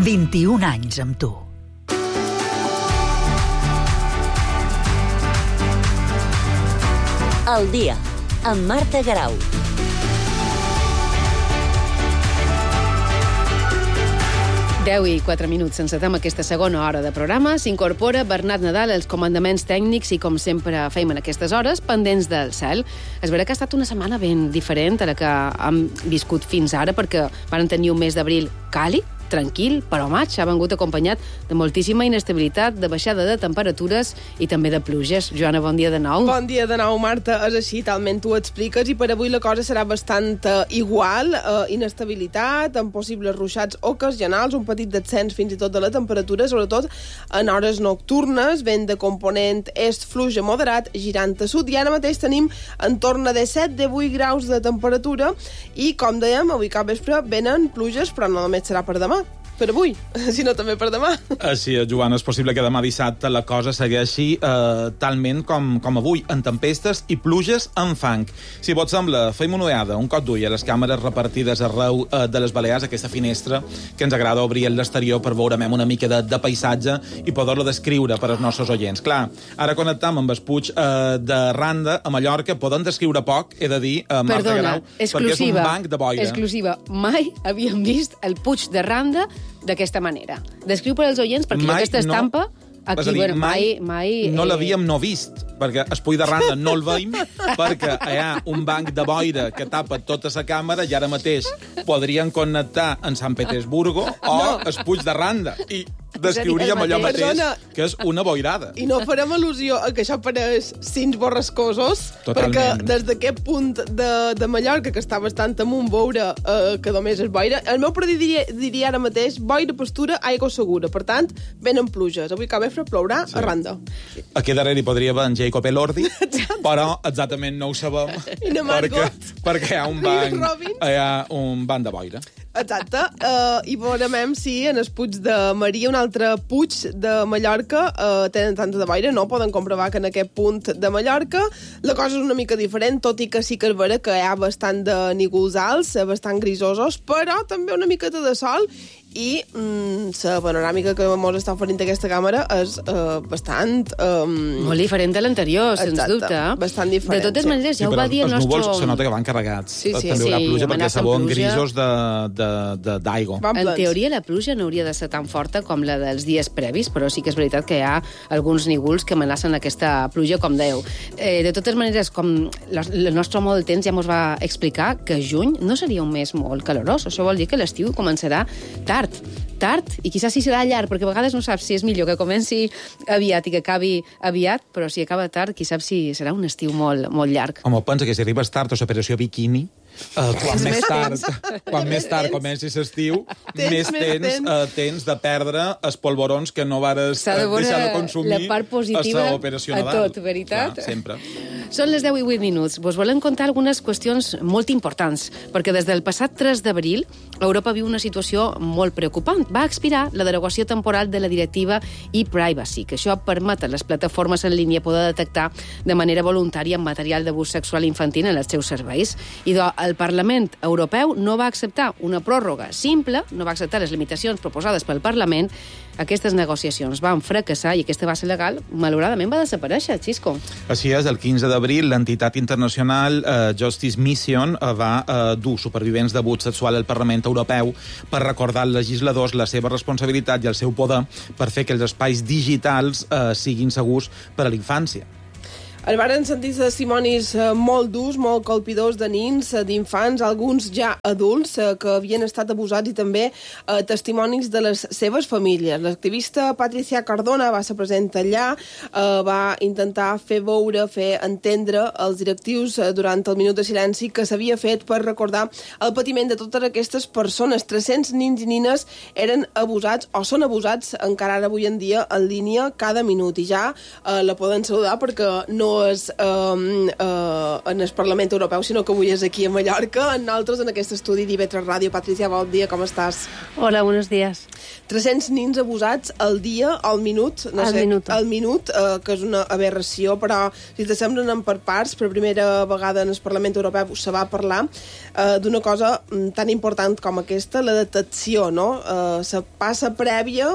21 anys amb tu. El dia, amb Marta Garau. Deu i 4 minuts, encetem aquesta segona hora de programa. S'incorpora Bernat Nadal als comandaments tècnics i, com sempre fem en aquestes hores, pendents del cel. És vera que ha estat una setmana ben diferent a la que hem viscut fins ara, perquè van tenir un mes d'abril càlid, tranquil, però maig ha vengut acompanyat de moltíssima inestabilitat, de baixada de temperatures i també de pluges. Joana, bon dia de nou. Bon dia de nou, Marta. És així, talment tu expliques, i per avui la cosa serà bastant igual. Inestabilitat, amb possibles ruixats ocasionals, un petit descens fins i tot de la temperatura, sobretot en hores nocturnes, vent de component est fluix a moderat, girant a sud, i ara mateix tenim en torn a 17-18 graus de temperatura, i com dèiem, avui cap vespre venen pluges, però no només serà per demà, per avui, sinó també per demà. Així és, Joana, és possible que demà dissabte la cosa segueixi talment com avui, en tempestes i pluges en fang. Si vos sembla, feim una ullada, un cop d'ull a les càmeres repartides arreu de les Balears, aquesta finestra que ens agrada obrir a l'exterior per veure una mica de paisatge i poder-lo descriure per als nostres oients. Clar, ara connectam amb el Puig de Randa, a Mallorca, podem descriure poc, he de dir, Marta Garau, perquè és un banc de boira. Exclusiva. Mai havíem vist el Puig de Randa d'aquesta manera. Descriu per als oients, perquè mai, aquesta estampa... Aquí, és a dir, mai no l'havíem vist, perquè el Puig de Randa no el veiem, perquè hi ha un banc de boira que tapa tota la càmera i ara mateix podrien connectar en Sant Petersburgo o el Puig de Randa. I descriuríem allò mateix, que és una boirada. I no farem al·lusió a que això pareix cins borrascosos, perquè des d'aquest punt de Mallorca, que està bastant amunt, veure que només és boira, el meu pare diria ara mateix boira, pastura, aigua segura. Per tant, venen pluges. Avui cada vespre plourà a Randa. Aquí darrere hi podria haver en Jacob Elordi, però exactament no ho sabem, perquè hi ha un banc de boira. Exacte, i veurem si en el Puig de Maria, un altre Puig de Mallorca, tenen tanta de boira. No poden comprovar que en aquest punt de Mallorca la cosa és una mica diferent, tot i que sí que és vera que hi ha bastant de nígols alts, bastant grisosos, però també una miqueta de sol, i la panoràmica que mos està oferint aquesta càmera és bastant... molt diferent de l'anterior, sens dubte. Bastant diferent. De totes maneres, ja ho va dir el nostre... Els núvols se nota que van carregats. També hi haurà pluja perquè saben grisos d'aigua. En teoria, la pluja no hauria de ser tan forta com la dels dies previs, però sí que és veritat que hi ha alguns nígols que amenacen aquesta pluja, com dèieu. De totes maneres, com el nostre home del temps ja ens va explicar que juny no seria un mes molt calorós. Això vol dir que l'estiu començarà tard, i quizás sí serà llarg, perquè a vegades no saps si és millor que comenci aviat i que acabi aviat, però si acaba tard, qui sap si serà un estiu molt llarg. Home, pensa que si arribes tard a l'operació biquini, quan més tard comencis l'estiu, més tens de perdre els polvorons que no vares deixar de consumir la part positiva a l'operació Nadal. A tot, veritat? Clar, sempre. Són les 10 i 8 minuts. Vos volem contar algunes qüestions molt importants, perquè des del passat 3 d'abril Europa viu una situació molt preocupant. Va expirar la derogació temporal de la directiva e-privacy, que això permet a les plataformes en línia poder detectar de manera voluntària material d'abús sexual infantil en els seus serveis. I el Parlament Europeu no va acceptar una pròrroga simple, no va acceptar les limitacions proposades pel Parlament. Aquestes negociacions van fracassar i aquesta base legal, malauradament, va desaparèixer, Xisco. Així és, el 15 d'abril l'entitat internacional Justice Mission va dur supervivents d'abús sexual al Parlament Europeu per recordar als legisladors la seva responsabilitat i el seu poder per fer que els espais digitals siguin segurs per a la infància. El varen sentir testimonis molt durs, molt colpidors de nins, d'infants, alguns ja adults que havien estat abusats, i també testimonis de les seves famílies. L'activista Patricia Cardona va ser present allà, va intentar fer veure, fer entendre als directius durant el minut de silenci que s'havia fet per recordar el patiment de totes aquestes persones. 300 nins i nines eren abusats o són abusats encara ara avui en dia en línia cada minut, i ja la poden saludar perquè no és en el Parlament Europeu, sinó que avui és aquí a Mallorca, en nosaltres en aquest estudi d'IV3 Ràdio. Patricia, bon dia, com estàs? Hola, buenos días. 300 nins abusats al dia, al minut, al minut, que és una aberració, però si t'assemblen per parts, per primera vegada en el Parlament Europeu se va parlar d'una cosa tan important com aquesta, la detecció, no? La passa prèvia,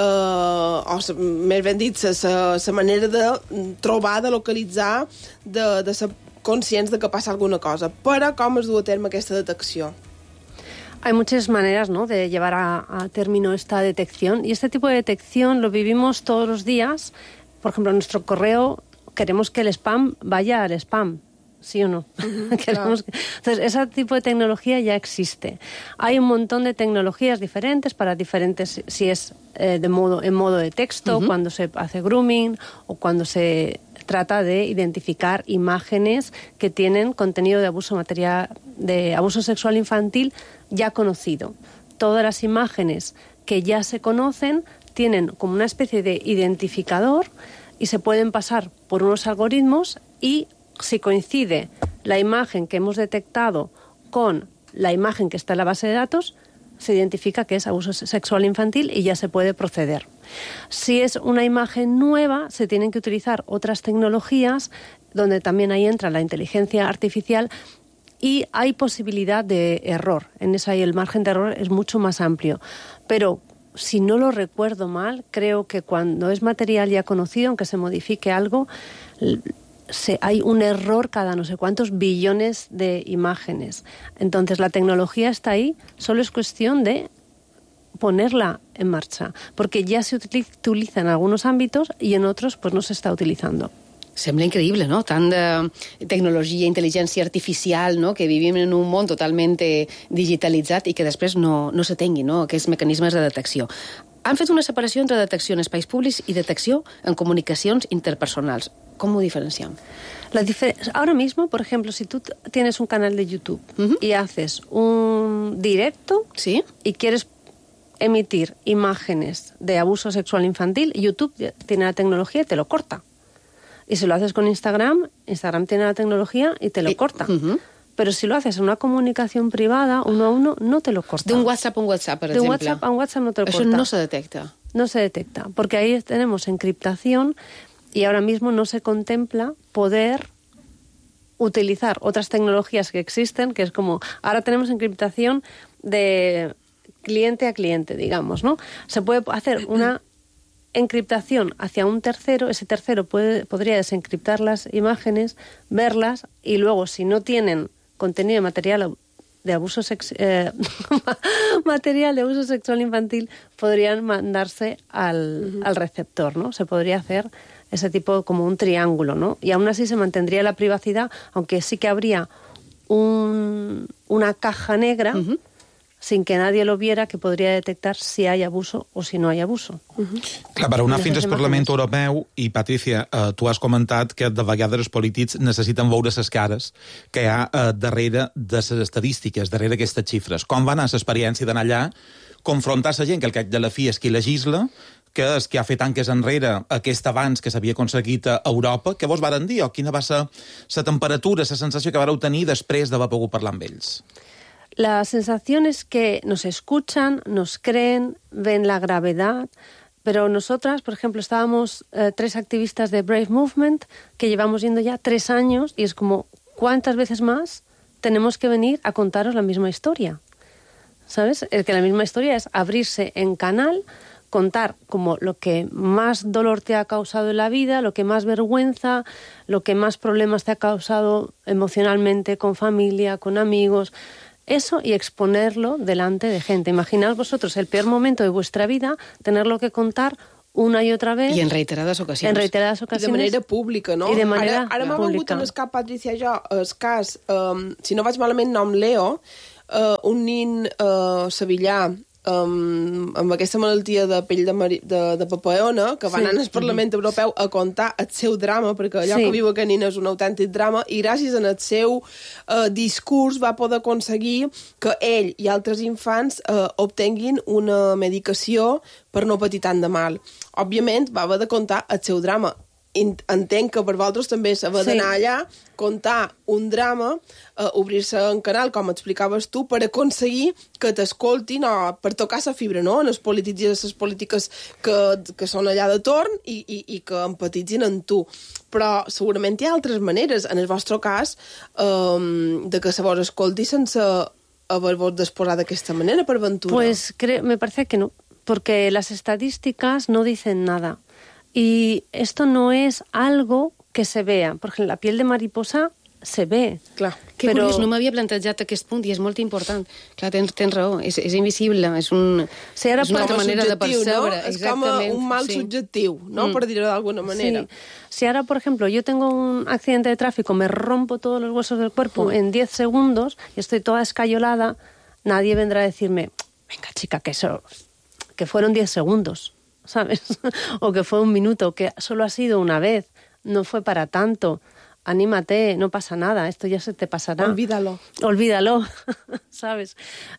o més ben dit, la manera de trobar, de localitzar, de ser conscients de que passa alguna cosa. Però com es du a terme aquesta detecció? Hay muchas maneras, ¿no?, de llevar a término esta detección, y este tipo de detección lo vivimos todos los días. Por ejemplo, en nuestro correo queremos que el spam vaya al spam, ¿sí o no? Entonces, ese tipo de tecnología ya existe. Hay un montón de tecnologías diferentes para diferentes, si es en modo de texto, cuando se hace grooming, o cuando se trata de identificar imágenes que tienen contenido de abuso sexual infantil ya conocido. Todas las imágenes que ya se conocen tienen como una especie de identificador y se pueden pasar por unos algoritmos, y si coincide la imagen que hemos detectado con la imagen que está en la base de datos, se identifica que es abuso sexual infantil y ya se puede proceder. Si es una imagen nueva, se tienen que utilizar otras tecnologías, donde también ahí entra la inteligencia artificial, y hay posibilidad de error. En esa, y el margen de error es mucho más amplio. Pero si no lo recuerdo mal, creo que cuando es material ya conocido, aunque se modifique algo, hay un error cada no sé cuántos billones de imágenes. Entonces la tecnología está ahí, solo es cuestión de ponerla en marcha, porque ya se utiliza en algunos ámbitos y en otros pues no se está utilizando. Sembla increïble, no? Tant de tecnologia, intel·ligència artificial, no? Que vivim en un món totalment digitalitzat i que després no s'atengui, no? Aquests mecanismes de detecció. Han fet una separació entre detecció en espais públics i detecció en comunicacions interpersonals. ¿Cómo diferenciamos? Ahora mismo, por ejemplo, si tú tienes un canal de YouTube y haces un directo, ¿sí?, y quieres emitir imágenes de abuso sexual infantil, YouTube tiene la tecnología y te lo corta. Y si lo haces con Instagram, Instagram tiene la tecnología y te lo corta. Pero si lo haces en una comunicación privada, uno a uno, no te lo corta. De un WhatsApp a un WhatsApp, per exemple. De un WhatsApp a un WhatsApp no te lo corta. Això no se detecta. No se detecta, porque ahí tenemos encriptación, y ahora mismo no se contempla poder utilizar otras tecnologías que existen, que es como, ahora tenemos encriptación de cliente a cliente, digamos, ¿no? Se puede hacer una encriptación hacia un tercero, ese tercero podría desencriptar las imágenes, verlas, y luego, si no tienen contenido material de abuso material de abuso sexual infantil, podrían mandarse al receptor, ¿no? Se podría hacer ese tipo, como un triángulo, ¿no? Y aún así se mantendría la privacidad, aunque sí que habría una caja negra sin que nadie lo viera, que podria detectar si hay abuso o si no hay abuso. Clar, per anar fins al Parlament Europeu, i Patricia, tu has comentat que de vegades els polítics necessiten veure les cares que hi ha darrere de les estadístiques, darrere d'aquestes xifres. Com va anar l'experiència d'anar allà, confrontar la gent, que al cap de la fi és qui legisla, que és qui ha fet tanques enrere aquest avanç que s'havia aconseguit a Europa? Què vos varen dir? O quina va ser la temperatura, la sensació que vareu tenir després d'haver pogut parlar amb ells? La sensación es que nos escuchan, nos creen, ven la gravedad, pero nosotras, por ejemplo, estábamos 3 activistas de Brave Movement, que llevamos yendo ya 3 años, y es como, ¿cuántas veces más tenemos que venir a contaros la misma historia? ¿Sabes? Es que la misma historia es abrirse en canal, contar como lo que más dolor te ha causado en la vida, lo que más vergüenza, lo que más problemas te ha causado emocionalmente, con familia, con amigos. Eso, y exponerlo delante de gente. Imaginaos vosotros el peor momento de vuestra vida, tenerlo que contar una y otra vez. I en reiterades ocasions. En reiterades ocasions. I de manera pública, no? I de manera ara m'ha vingut en el cap, Patricia, jo, el cas, si no vaig malament, nom Leo, un nin sevillà amb aquesta malaltia de pell de papaeona, que va anar al Parlament Europeu a contar el seu drama, perquè allò que viu aquest nin és un autèntic drama, i gràcies al seu discurs va poder aconseguir que ell i altres infants obtenguin una medicació per no patir tant de mal. Òbviament, va haver de contar el seu drama. entenc que per vosaltres també s'ha d'anar allà, contar un drama, obrir-se un canal, com explicaves tu, per aconseguir que t'escoltin o per tocar la fibra, no?, en els polítics i les polítiques que són allà de torn i que empatitzin amb tu. Però segurament hi ha altres maneres, en el vostre cas, de que se vos escolti sense haver-vos d'exposar d'aquesta manera per ventura. Pues me parece que no, porque las estadísticas no dicen nada. Y esto no es algo que se vea. Por ejemplo, la piel de mariposa se ve. Clar. Que però... curiós, no m'havia plantejat aquest punt i és molt important. Clar, tens raó, és invisible, és una altra manera de percebre. ¿no? Es como un mal subjetivo, ¿no? Por decirlo de alguna manera. Sí. Si ahora, por ejemplo, yo tengo un accidente de tráfico, me rompo todos los huesos del cuerpo en 10 segundos y estoy toda escayolada, nadie vendrá a decirme, venga chica, que fueron 10 segundos, ¿sabes? O que fue un minuto, que solo ha sido una vez, no fue para tanto. Anímate, no pasa nada, esto ya se te pasará. Olvídalo, ¿sabes?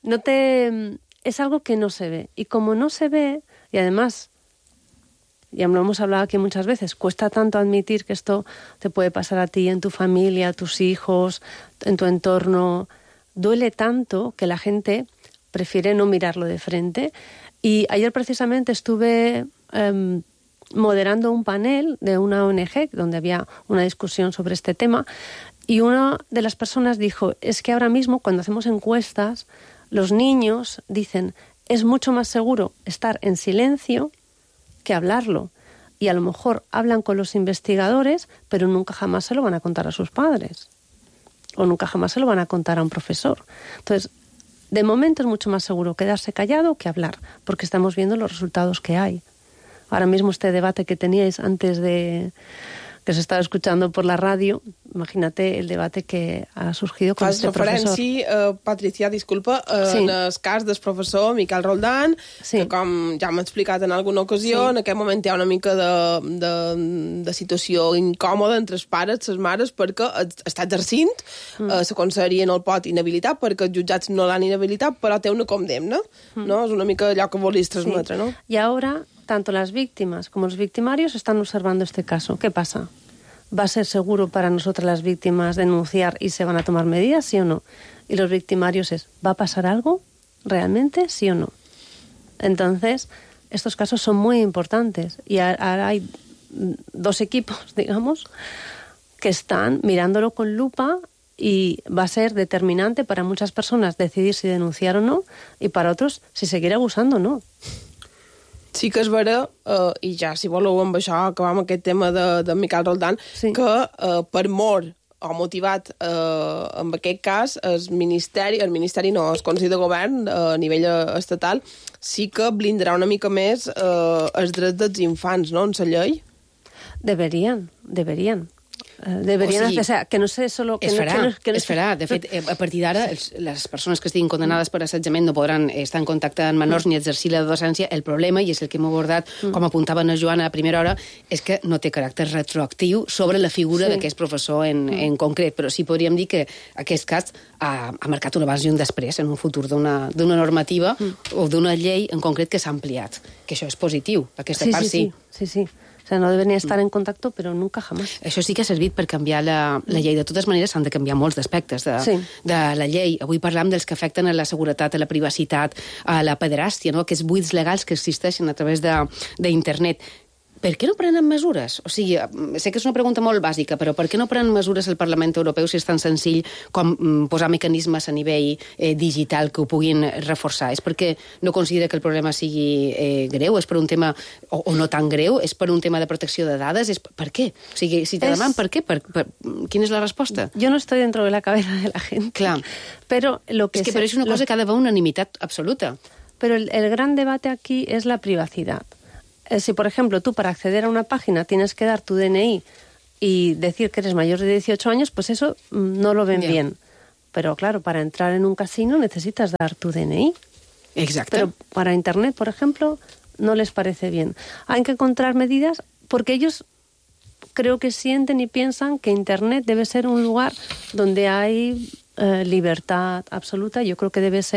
Es algo que no se ve. Y como no se ve, y además, ya lo hemos hablado aquí muchas veces, cuesta tanto admitir que esto te puede pasar a ti, en tu familia, a tus hijos, en tu entorno. Duele tanto que la gente prefiere no mirarlo de frente. Y ayer precisamente estuve moderando un panel de una ONG donde había una discusión sobre este tema y una de las personas dijo, es que ahora mismo cuando hacemos encuestas los niños dicen, es mucho más seguro estar en silencio que hablarlo, y a lo mejor hablan con los investigadores pero nunca jamás se lo van a contar a sus padres o nunca jamás se lo van a contar a un profesor. Entonces, de momento es mucho más seguro quedarse callado que hablar, porque estamos viendo los resultados que hay. Ahora mismo este debate que teníais antes de que se estava escuchando por la ràdio, imagínate el debate que ha surgido con este profesor. Patricia, disculpa, sí. En el cas del professor Miquel Roldán, sí. que com ja m'ha explicat en alguna ocasió, sí. En aquest moment hi ha una mica de situació incòmoda entre els pares, les mares, perquè està exercint, la conselleria no el pot inhabilitar, perquè els jutjats no l'han inhabilitat, però té una condemna, no? És una mica allò que volies transmetre, sí. no? Y ahora, tanto las víctimas como los victimarios están observando este caso. ¿Qué pasa? ¿Va a ser seguro para nosotras las víctimas denunciar y se van a tomar medidas, sí o no? Y los victimarios ¿va a pasar algo realmente, sí o no? Entonces, estos casos son muy importantes y ahora hay dos equipos, digamos, que están mirándolo con lupa y va a ser determinante para muchas personas decidir si denunciar o no y para otros si seguir abusando o no. Sí que és vera, i ja, si voleu amb això, acabar amb aquest tema de Miquel Roldán, sí. Que per mor o motivat en aquest cas, el Ministeri no, el Consell de Govern a nivell estatal, sí que blindarà una mica més els drets dels infants, no?, en la llei. Deberien. O sea, que no sé solo... Es farà. De fet, a partir d'ara, les persones que estiguin condemnades per assetjament no podran estar en contacte amb menors ni exercir la docència. El problema, i és el que hem abordat, com apuntava a Joana a primera hora, és que no té caràcter retroactiu sobre la figura d'aquest professor en concret, però sí podríem dir que aquest cas ha marcat un abans i un després en un futur d'una normativa o d'una llei en concret que s'ha ampliat, que això és positiu, aquesta part sí. Sí. O sea, no deberían estar en contacto, però nunca jamás. Això sí que ha servit per canviar la llei. De totes maneres, s'han de canviar molts aspectes de la llei. Avui parlam dels que afecten a la seguretat, a la privacitat, a la pederàstia, no? Aquests buits legals que existeixen a través d'internet. Per què no prenen mesures? O sigui, sé que és una pregunta molt bàsica, però per què no prenen mesures el Parlament Europeu si és tan senzill com posar mecanismes a nivell digital que ho puguin reforçar? És perquè no considera que el problema sigui greu? És per un tema, o no tan greu? És per un tema de protecció de dades? Per què? O sigui, si te demanen per què, quina és la resposta? Jo no estoy dentro de la cabeza de la gente. Clar. Pero lo que és que és una cosa que ha d'haver unanimitat absoluta. Pero el gran debate aquí es la privacidad. Si, por ejemplo, tú para acceder a una página tienes que dar tu DNI y decir que eres mayor de 18 años, pues eso no lo ven bien. Pero claro, para entrar en un casino necesitas dar tu DNI. Exacto. Pero para Internet, por ejemplo, no les parece bien. Hay que encontrar medidas porque ellos creo que sienten y piensan que Internet debe ser un lugar donde hay libertad absoluta. Yo creo que debe ser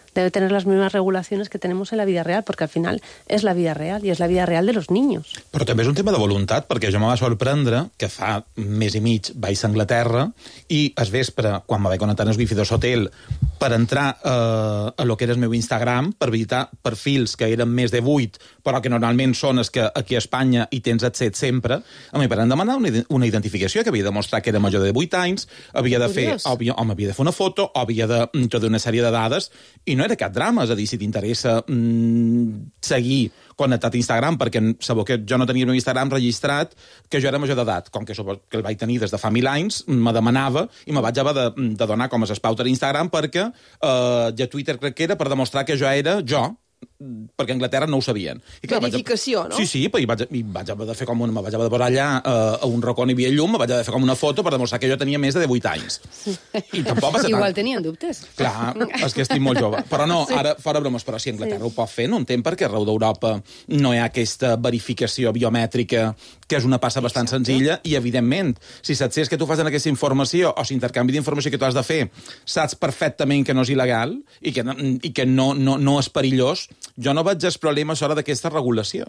debe tener las mismas regulaciones que tenemos en la vida real, porque al final es la vida real y es la vida real de los niños. Però també és un tema de voluntat, perquè jo me va sorprendre que fa mes i mig vaig a Anglaterra i es vespre, quan me vaig connectar en el wifi de l'hotel, per entrar a lo que era el meu Instagram, per visitar perfils que eren més de 8, però que normalment són els que aquí a Espanya hi tens accés sempre, a mi van demanar una identificació que havia de mostrar que era major de 8 anys, havia de fer, o m'havia de fer una foto, o havia de una sèrie de dades, i no era cap drama, és a dir, si t'interessa seguir connectat a Instagram, perquè sabeu que jo no tenia un Instagram registrat que jo era major d'edat, com que el vaig tenir des de fa 1000 anys, me demanava i me vaig haver de donar com a espauta a Instagram perquè ja Twitter crec que era per demostrar que jo era jo, perquè a Anglaterra no ho sabien. I clar, verificació, no? Sí, i vaig haver de fer com me vaig haver de veure allà a un racó on hi havia llum, me vaig haver de fer com una foto per demostrar que jo tenia més de 8 anys. Sí. I tampoc va ser Igual tenien dubtes. Clar, és que estic molt jove. Però no, ara, fora bromes, però si Anglaterra ho pot fer, no entenc perquè arreu d'Europa no hi ha aquesta verificació biomètrica, que és una passa bastant senzilla, i evidentment, si saps que tu fas en aquesta informació, o si intercanvi d'informació que tu has de fer, saps perfectament que no és il·legal i que no és perillós, jo no veig el problema a l'hora d'aquesta regulació.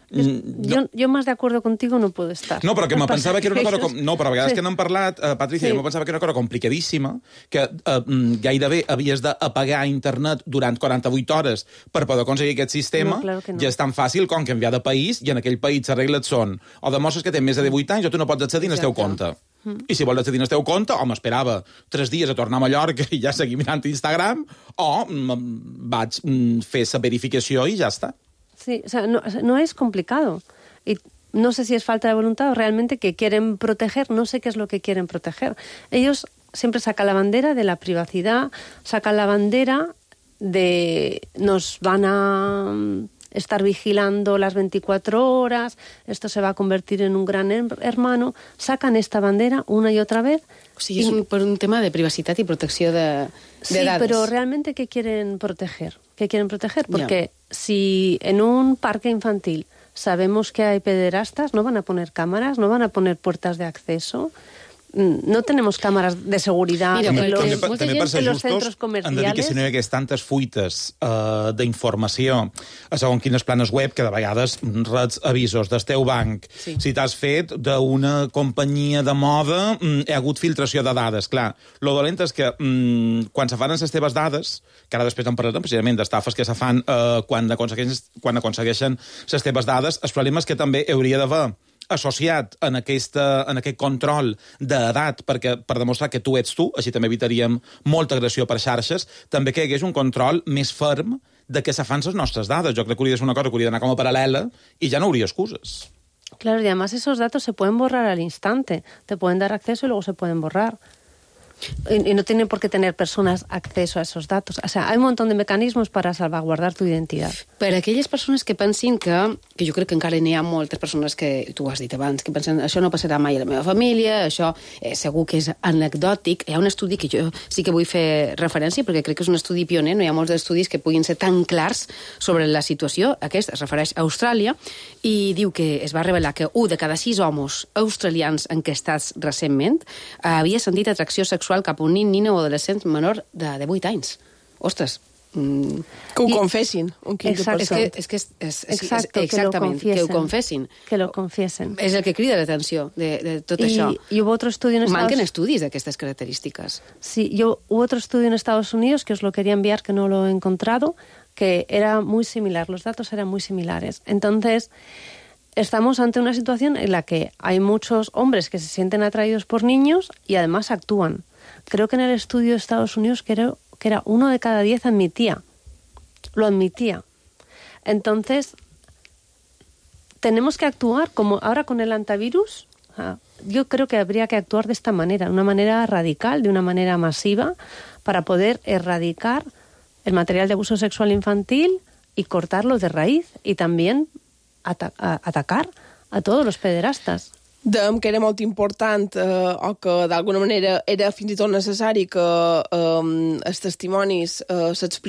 Yo más de acuerdo contigo no puedo estar. No, però que me pensava que era una cosa... No, però a vegades que n'hem parlat, Patricia, jo me pensava que era una cosa complicadíssima, que gairebé havies d'apagar internet durant 48 hores per poder aconseguir aquest sistema, ja és tan fàcil com canviar de país, i en aquell país les regles són o demostres que tens més de 18 anys o tu no pots accedir al teu compte. I si vols accedir al teu compte, o m'esperava 3 dies a tornar a Mallorca i ja seguir mirant Instagram, o vaig fer la verificació i ja està. Sí, o sea, no es complicado. Y no sé si es falta de voluntad o realmente que quieren proteger, no sé qué es lo que quieren proteger. Ellos siempre sacan la bandera de la privacidad, sacan la bandera de nos van a estar vigilando las 24 horas, esto se va a convertir en un gran hermano, sacan esta bandera una y otra vez. O sigui, és per un tema de privacitat i protecció de dades. Sí, pero realmente ¿qué quieren proteger? ¿Qué quieren proteger? Porque si en un parque infantil sabemos que hay pederastas, no van a poner cámaras, no van a poner puertas de acceso. No tenemos cámaras de seguridad en los centros comerciales. Hem de dir que si no hi hagués tantes fuites d'informació a segons quines planes web, que de vegades rets avisos del teu banc, si t'has fet d'una companyia de moda, hi ha hagut filtració de dades. Clar, lo dolent és que quan se fan les teves dades, que ara després en parlarem precisament d'estafes que se fan quan aconsegueixen les teves dades, el problema és que també hauria d'haver associat en aquest control d'edat per demostrar que tu ets tu, així també evitaríem molta agressió per xarxes, també que hi hagués un control més ferm de què se fan les nostres dades. Jo crec que hauria de ser una cosa que hauria d'anar com a paral·lela i ja no hauria excuses. Claro, y además esos datos se pueden borrar al instante. Te pueden dar acceso y luego se pueden borrar. Y no tienen por qué tener personas acceso a esos datos. O sea, hay un montón de mecanismos para salvaguardar tu identidad. Per a aquelles persones que pensin que jo crec que encara n'hi ha moltes persones que, tu ho has dit abans, que pensen això no passarà mai a la meva família, això segur que és anecdòtic. Hi ha un estudi que jo sí que vull fer referència, perquè crec que és un estudi pioner, no hi ha molts estudis que puguin ser tan clars sobre la situació. Aquest es refereix a Austràlia i diu que es va revelar que 1 de cada 6 homes australians enquestats recentment havia sentit atracció sexual cap a un nin, nina o adolescent menor de 8 anys. Ostres. Que ho confessin, un 15%. Exactament, que ho confessin. Que lo confiesen. És el que crida l'atenció de tot això. Y hubo otro estudio en Estados Unidos. Manquen estudis d'aquestes característiques. Sí, hubo otro estudio en Estados Unidos que os lo quería enviar, que no lo he encontrado, que era muy similar, los datos eran muy similares. Entonces, estamos ante una situación en la que hay muchos hombres que se sienten atraídos por niños y además actúan. Creo que en el estudio de Estados Unidos que era 1 de cada 10 lo admitía. Entonces, tenemos que actuar como ahora con el antivirus. Yo creo que habría que actuar de esta manera, de una manera radical, de una manera masiva, para poder erradicar el material de abuso sexual infantil y cortarlo de raíz y también atacar a todos los pederastas. Dèiem que era molt important o que d'alguna manera era fins i tot necessari que els testimonis s'expliquin